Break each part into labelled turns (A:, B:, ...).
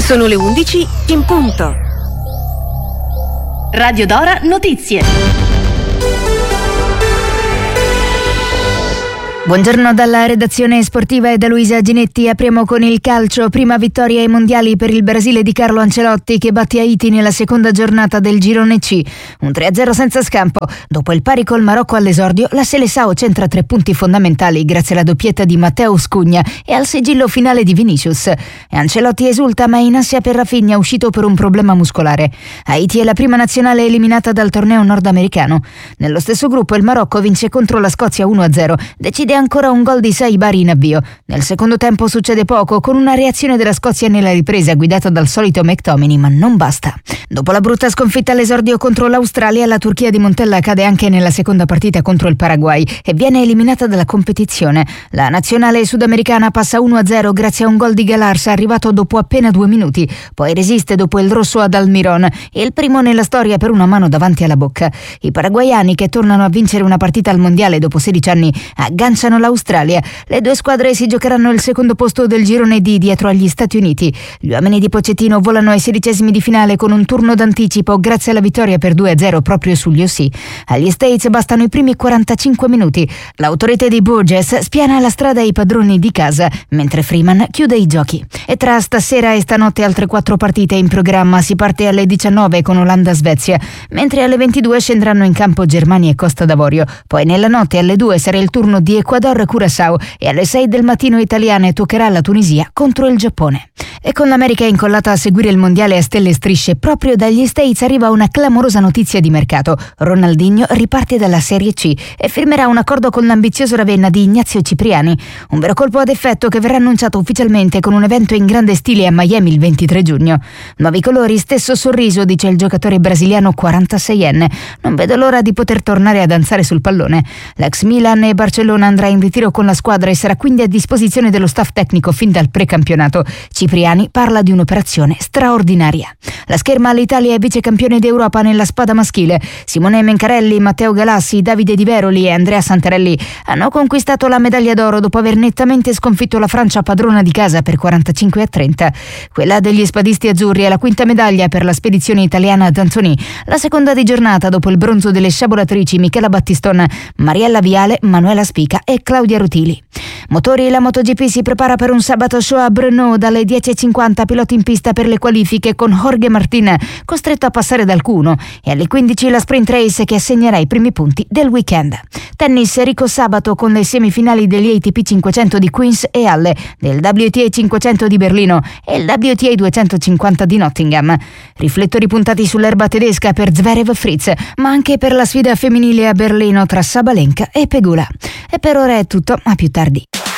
A: Sono le 11 in punto.
B: Radio Dora Notizie.
C: Buongiorno dalla redazione sportiva e da Luisa Ginetti. Apriamo con il calcio. Prima vittoria ai mondiali per il Brasile di Carlo Ancelotti, che batte Haiti nella seconda giornata del girone C. Un 3-0 senza scampo. Dopo il pari col Marocco all'esordio, la Seleção centra 3 punti fondamentali grazie alla doppietta di Mateus Cunha e al sigillo finale di Vinicius. E Ancelotti esulta, ma in ansia per Rafinha, uscito per un problema muscolare. Haiti è la prima nazionale eliminata dal torneo nordamericano. Nello stesso gruppo il Marocco vince contro la Scozia 1-0. Decide ancora un gol di Saibari in avvio. Nel secondo tempo succede poco, con una reazione della Scozia nella ripresa guidata dal solito McTominay, ma non basta. Dopo la brutta sconfitta all'esordio contro l'Australia, la Turchia di Montella cade anche nella seconda partita contro il Paraguay e viene eliminata dalla competizione. La nazionale sudamericana passa 1-0 grazie a un gol di Galarza arrivato dopo appena 2 minuti. Poi resiste dopo il rosso ad Almiron, il primo nella storia per una mano davanti alla bocca. I paraguayani, che tornano a vincere una partita al mondiale dopo 16 anni, agganciano l'Australia. Le due squadre si giocheranno il secondo posto del girone D dietro agli Stati Uniti. Gli uomini di Pochettino volano ai 16esimi di finale con un turno d'anticipo grazie alla vittoria per 2-0 proprio sugli OC. Agli States bastano i primi 45 minuti. L'autorité di Burgess spiana la strada ai padroni di casa, mentre Freeman chiude i giochi. E tra stasera e stanotte altre 4 partite in programma. Si parte alle 19 con Olanda-Svezia, mentre alle 22 scenderanno in campo Germania e Costa d'Avorio. Poi nella notte alle 2 sarà il turno di Ecuador-Curaçao e alle 6 del mattino italiane toccherà la Tunisia contro il Giappone. E con l'America incollata a seguire il mondiale a stelle e strisce, proprio dagli States arriva una clamorosa notizia di mercato. Ronaldinho riparte dalla Serie C e firmerà un accordo con l'ambizioso Ravenna di Ignazio Cipriani. Un vero colpo ad effetto che verrà annunciato ufficialmente con un evento in grande stile a Miami il 23 giugno. Nuovi colori, stesso sorriso, dice il giocatore brasiliano 46enne. Non vedo l'ora di poter tornare a danzare sul pallone. L'ex Milan e Barcellona andrà in ritiro con la squadra e sarà quindi a disposizione dello staff tecnico fin dal precampionato. Cipriani parla di un'operazione straordinaria. La scherma all'Italia è vicecampione d'Europa nella spada maschile. Simone Mencarelli, Matteo Galassi, Davide Di Veroli e Andrea Santarelli hanno conquistato la medaglia d'oro dopo aver nettamente sconfitto la Francia padrona di casa per 45-30. Quella degli spadisti azzurri è la quinta medaglia per la spedizione italiana Danzoni, la seconda di giornata dopo il bronzo delle sciabolatrici Michela Battiston, Mariella Viale, Manuela Spica e Claudia Rutili. Motori, la MotoGP si prepara per un sabato show a Brno dalle 10:50, piloti in pista per le qualifiche con Jorge Martin costretto a passare dal Q1 e alle 15 la sprint race che assegnerà i primi punti del weekend. Tennis, ricco sabato con le semifinali degli ATP 500 di Queens e Halle, del WTA 500 di Berlino e il WTA 250 di Nottingham. Riflettori puntati sull'erba tedesca per Zverev Fritz, ma anche per la sfida femminile a Berlino tra Sabalenka e Pegula. E per ora è tutto, a più tardi.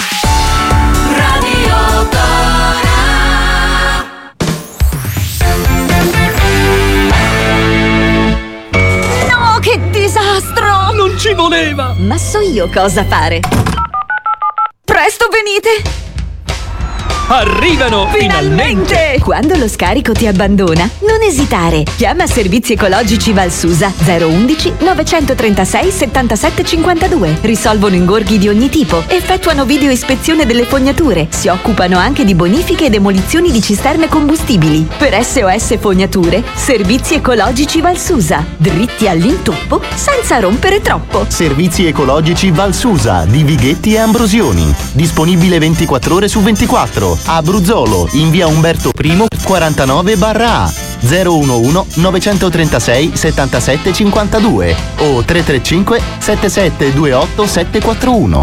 B: No, che disastro!
D: Non ci voleva!
B: Ma so io cosa fare. Presto venite!
D: Arrivano! Finalmente!
B: Quando lo scarico ti abbandona, non esitare. Chiama Servizi Ecologici Valsusa 011 936 77 52. Risolvono ingorghi di ogni tipo, effettuano video ispezione delle fognature, si occupano anche di bonifiche e demolizioni di cisterne combustibili. Per SOS Fognature, Servizi Ecologici Valsusa. Dritti all'intoppo senza rompere troppo.
E: Servizi Ecologici Valsusa di Vighetti e Ambrosioni. Disponibile 24 ore su 24. A Bruzzolo, in via Umberto I 49/A, 011 936 77 52 o 335 7728 741.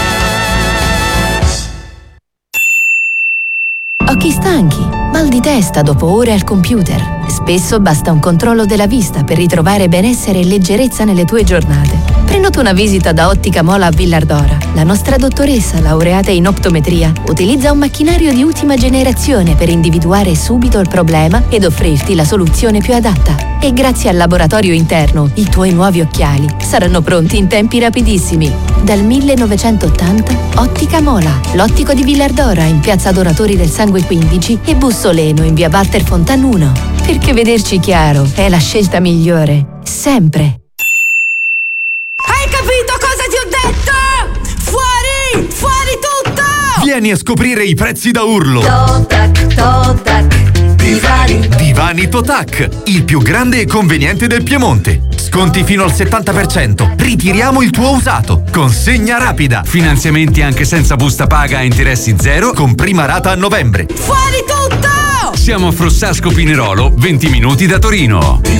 F: Occhi stanchi, mal di testa dopo ore al computer. Spesso basta un controllo della vista per ritrovare benessere e leggerezza nelle tue giornate. Prenota una visita da Ottica Mola a Villardora. La nostra dottoressa, laureata in optometria, utilizza un macchinario di ultima generazione per individuare subito il problema ed offrirti la soluzione più adatta. E grazie al laboratorio interno, i tuoi nuovi occhiali saranno pronti in tempi rapidissimi. Dal 1980, Ottica Mola, l'ottico di Villardora in piazza Donatori del Sangue 15 e Bussoleno in via Walter Fontan 1. Perché vederci chiaro è la scelta migliore, sempre.
G: Hai capito cosa ti ho detto? Fuori! Fuori tutto!
H: Vieni a scoprire i prezzi da urlo!
G: Totac, totac,
H: Divani Totac, il più grande e conveniente del Piemonte. Sconti fino al 70%. Ritiriamo il tuo usato. Consegna rapida. Finanziamenti anche senza busta paga a interessi zero con prima rata a novembre.
G: Fuori tutto!
I: Siamo a Frossasco Pinerolo, 20 minuti da Torino.